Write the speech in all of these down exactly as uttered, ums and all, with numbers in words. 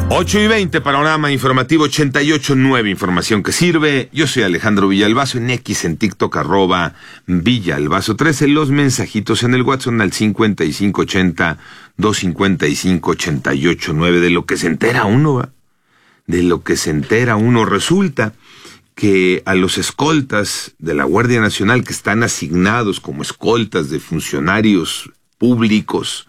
ocho y veinte, panorama informativo ochenta y ocho punto nueve, información que sirve. Yo soy Alejandro Villalbazo, en X, en TikTok, arroba Villalbazo trece. Los mensajitos en el WhatsApp al cincuenta y cinco ochenta, doscientos cincuenta y cinco, ochenta y ocho nueve. De lo que se entera uno, ¿va? De lo que se entera uno. Resulta que a los escoltas de la Guardia Nacional que están asignados como escoltas de funcionarios públicos,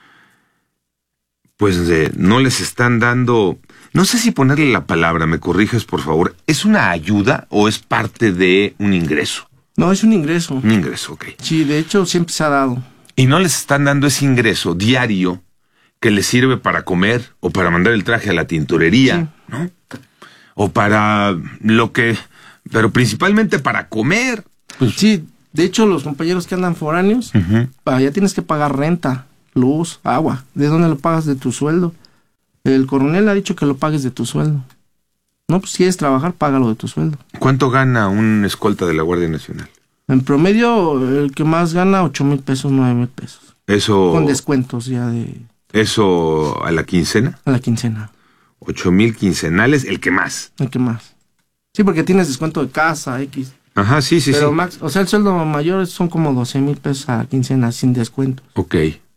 pues eh, no les están dando, no sé si ponerle la palabra, me corriges por favor, ¿es una ayuda o es parte de un ingreso? No, es un ingreso. Un ingreso, ok. Sí, de hecho siempre se ha dado. Y no les están dando ese ingreso diario que les sirve para comer o para mandar el traje a la tintorería, sí, ¿no? O para lo que, pero principalmente para comer. Pues sí, de hecho los compañeros que andan foráneos, uh-huh, ya tienes que pagar renta, luz, agua. ¿De dónde lo pagas? De tu sueldo. El coronel ha dicho que lo pagues de tu sueldo. No, pues si quieres trabajar, págalo de tu sueldo. ¿Cuánto gana un escolta de la Guardia Nacional? En promedio, el que más gana, ocho mil pesos, nueve mil pesos. Eso... Con descuentos ya de... ¿Eso a la quincena? A la quincena. Ocho mil quincenales, el que más. El que más. Sí, porque tienes descuento de casa, X. Ajá, sí, sí, Pero sí. Max, o sea, el sueldo mayor son como doce mil pesos a la quincena, sin descuentos. Ok.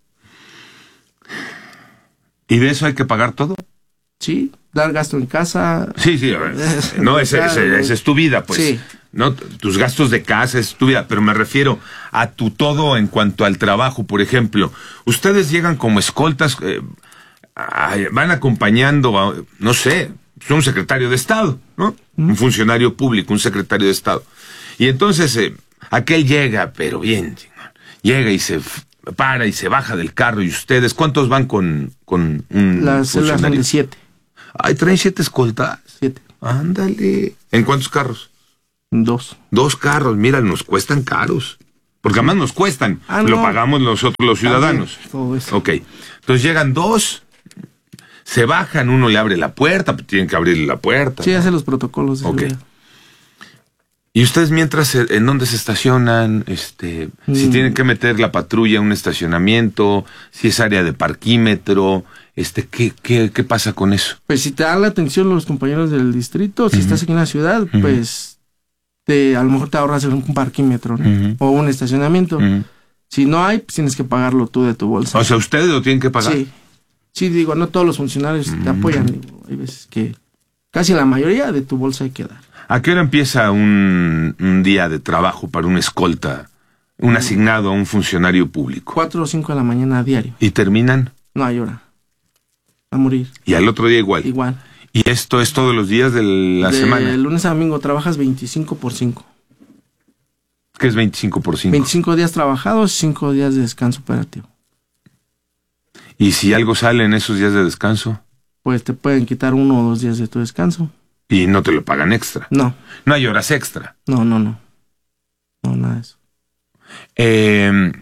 ¿Y de eso hay que pagar todo? Sí, dar gasto en casa. Sí, sí, a ver. No, esa ese, ese es tu vida, pues. Sí. No, tus gastos de casa es tu vida, pero me refiero a tu todo en cuanto al trabajo, por ejemplo. Ustedes llegan como escoltas, eh, van acompañando a, no sé, un secretario de Estado, ¿no? Mm. Un funcionario público, un secretario de Estado. Y entonces, eh, aquel llega, pero bien, llega y se para y se baja del carro. ¿Y ustedes cuántos van con, con un Las funcionario? Las son de siete. Ay, ¿traen siete escoltas? Siete. Ándale. ¿En cuántos carros? Dos. Dos carros, mira, nos cuestan caros. Porque además nos cuestan. Ah, Lo no. pagamos nosotros los ciudadanos. También, todo eso. Ok. Entonces llegan dos, se bajan, uno le abre la puerta, pues tienen que abrirle la puerta. Sí, ¿no? Hace los protocolos. Ok. Seguridad. ¿Y ustedes mientras en dónde se estacionan? Este, mm. Si tienen que meter la patrulla en un estacionamiento, si es área de parquímetro, este, ¿qué, qué, qué pasa con eso? Pues si te dan la atención los compañeros del distrito, si uh-huh. estás aquí en la ciudad, uh-huh. pues te, a lo mejor te ahorras un parquímetro, ¿no? Uh-huh. O un estacionamiento. Uh-huh. Si no hay, pues tienes que pagarlo tú de tu bolsa. O sea, ¿ustedes lo tienen que pagar? Sí. Sí, digo, no todos los funcionarios uh-huh. te apoyan. Digo, hay veces que casi la mayoría de tu bolsa hay que dar. ¿A qué hora empieza un, un día de trabajo para un escolta, un asignado a un funcionario público? Cuatro o cinco de la mañana a diario. ¿Y terminan? No hay hora. A morir. ¿Y al otro día igual? Igual. ¿Y esto es todos los días de la de semana? De lunes a domingo trabajas veinticinco por cinco. ¿Qué es veinticinco por cinco? veinticinco días trabajados, cinco días de descanso operativo. ¿Y si algo sale en esos días de descanso? Pues te pueden quitar uno o dos días de tu descanso. ¿Y no te lo pagan extra? No. ¿No hay horas extra? No, no, no. No, nada de eso. Eh,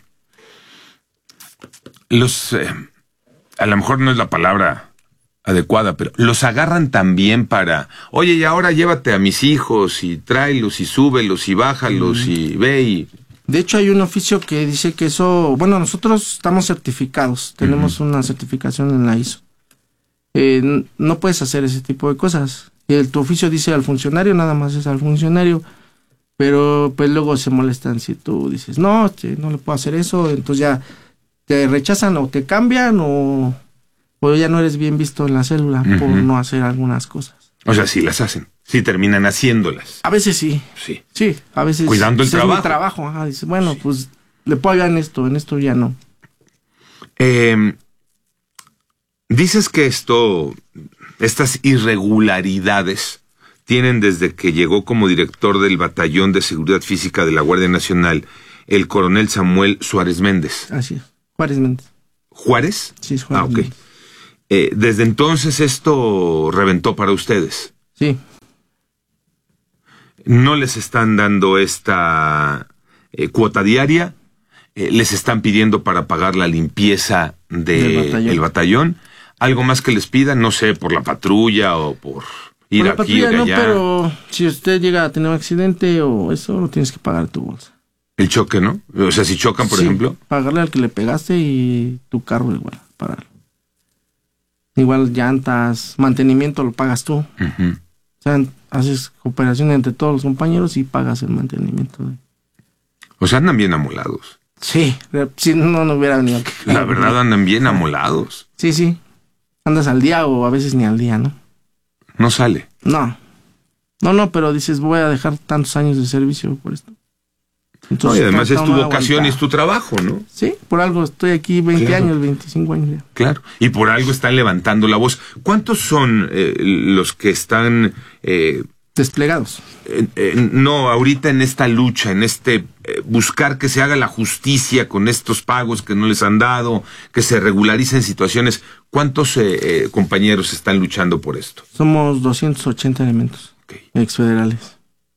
los... Eh, a lo mejor no es la palabra adecuada, pero los agarran también para... Oye, y ahora llévate a mis hijos y tráelos y súbelos y bájalos mm. y ve y... De hecho, hay un oficio que dice que eso... Bueno, nosotros estamos certificados. Tenemos uh-huh. una certificación en la I S O. Eh, no puedes hacer ese tipo de cosas. El, tu oficio dice al funcionario, nada más es al funcionario, pero pues luego se molestan si tú dices, no, che, no le puedo hacer eso, entonces ya te rechazan o te cambian o, o ya no eres bien visto en la célula uh-huh. por no hacer algunas cosas. O sea, sí las hacen, sí terminan haciéndolas. A veces sí. Sí. Sí, a veces. Cuidando el trabajo. Es mi trabajo, ajá, dices, bueno, sí. pues le puedo ayudar en esto, en esto ya no. Eh, dices que esto... Estas irregularidades tienen desde que llegó como director del Batallón de Seguridad Física de la Guardia Nacional el coronel Samuel Suárez Méndez. Así es, Juárez Méndez. ¿Juárez? Sí, es Juárez. Ah, ok. Eh, desde entonces esto reventó para ustedes. Sí. ¿No les están dando esta eh, cuota diaria? Eh, ¿Les están pidiendo para pagar la limpieza del batallón. El batallón? ¿Algo más que les pidan? No sé, por la patrulla o por ir por aquí o de no, allá. Pero si usted llega a tener un accidente o eso, lo tienes que pagar tu bolsa. El choque, ¿no? O sea, si chocan, por sí, ejemplo. Pagarle al que le pegaste y tu carro igual, pagarlo. Igual llantas, mantenimiento lo pagas tú. Uh-huh. O sea, haces cooperación entre todos los compañeros y pagas el mantenimiento. De... O sea, andan bien amolados. Sí, si no, no hubiera venido. La verdad, andan bien amolados. Sí, sí. Andas al día o a veces ni al día, ¿no? No sale. No. No, no, pero dices, voy a dejar tantos años de servicio por esto. Entonces, no, y además es tu vocación y es tu trabajo, ¿no? Sí, por algo estoy aquí veinte claro. años, veinticinco años ya. Claro, y por algo están levantando la voz. ¿Cuántos son eh, los que están... Eh, desplegados? Eh, eh, no, ahorita en esta lucha, en este eh, buscar que se haga la justicia con estos pagos que no les han dado, que se regularicen situaciones. ¿Cuántos eh, eh, compañeros están luchando por esto? Somos doscientos ochenta elementos okay. exfederales.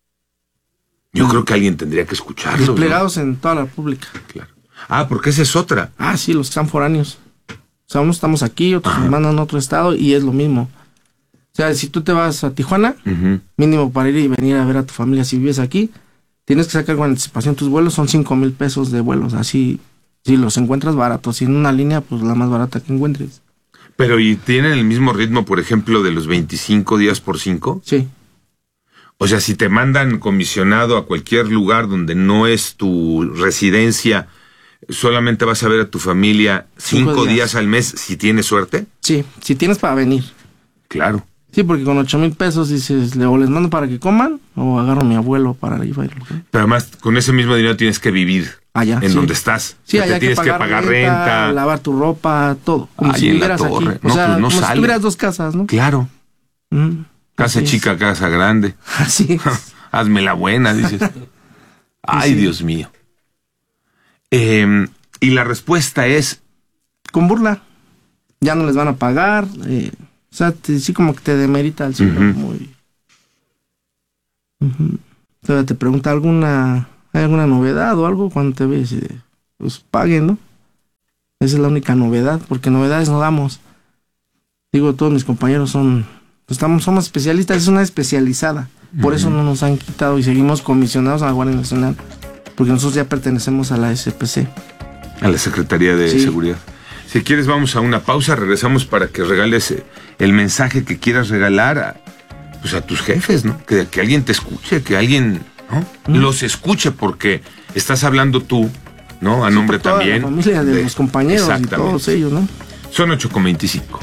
Yo creo que alguien tendría que escucharlo. Desplegados, ¿no? En toda la República. Claro. Ah, porque esa es otra. Ah, sí, los que están foráneos. O sea, unos estamos aquí, otros nos mandan a otro estado y es lo mismo. O sea, si tú te vas a Tijuana, uh-huh. mínimo para ir y venir a ver a tu familia, si vives aquí, tienes que sacar con anticipación tus vuelos, son cinco mil pesos de vuelos. Así, si los encuentras baratos, si en una línea, pues la más barata que encuentres. Pero, ¿y tienen el mismo ritmo, por ejemplo, de los veinticinco días por cinco? Sí. O sea, si te mandan comisionado a cualquier lugar donde no es tu residencia, ¿solamente vas a ver a tu familia cinco, cinco días. días al mes si tienes suerte? Sí, si tienes para venir. Claro. Sí, porque con ocho mil pesos dices, o les mando para que coman, o agarro a mi abuelo para ir. ¿Okay? Pero además, con ese mismo dinero tienes que vivir allá, en sí. donde estás. Sí, allá te tienes que pagar, que pagar renta, renta, lavar tu ropa, todo. Como Ahí si en vivieras la torre. aquí. No, o sea, pues no como sale. si tuvieras dos casas, ¿no? Claro. Mm, casa chica, es. Casa grande. Así es. Hazme la buena, dices. Ay, sí. Dios mío. Eh, y la respuesta es... Con burla. Ya no les van a pagar. Eh, o sea, te, sí como que te demerita el cielo. Uh-huh. Muy... Uh-huh. Entonces te pregunta alguna... ¿Hay alguna novedad o algo cuando te ves? Y pues paguen, ¿no? Esa es la única novedad, porque novedades no damos. Digo, todos mis compañeros son... Estamos, somos especialistas, es una especializada. Por uh-huh. eso no nos han quitado y seguimos comisionados a la Guardia Nacional. Porque nosotros ya pertenecemos a la S P C. A la Secretaría de sí. Seguridad. Si quieres vamos a una pausa, regresamos para que regales el mensaje que quieras regalar a, pues a tus jefes, ¿no? Que, que alguien te escuche, que alguien, ¿no? Uh-huh. Los escuche, porque estás hablando tú, ¿no? A sí, nombre toda también. La familia de, de los compañeros y todos ellos, ¿no? Son ocho con veinticinco.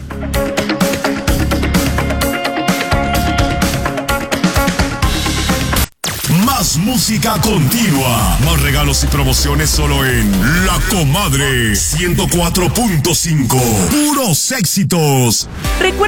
Más música continua, más regalos y promociones solo en La Comadre ciento cuatro punto cinco. Puros éxitos. Recuerda